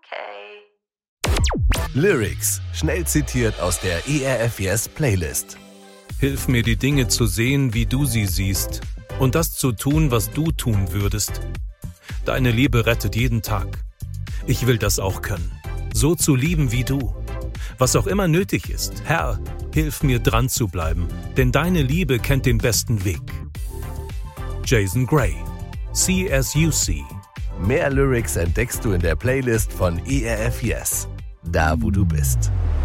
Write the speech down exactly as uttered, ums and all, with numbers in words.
Okay. Lyrics, schnell zitiert aus der E R F Yes Playlist. Hilf mir, die Dinge zu sehen, wie du sie siehst, und das zu tun, was du tun würdest. Deine Liebe rettet jeden Tag. Ich will das auch können, so zu lieben wie du. Was auch immer nötig ist, Herr, hilf mir dran zu bleiben, denn deine Liebe kennt den besten Weg. Jason Gray, See As You See. Mehr Lyrics entdeckst du in der Playlist von E R F Yes, da wo du bist.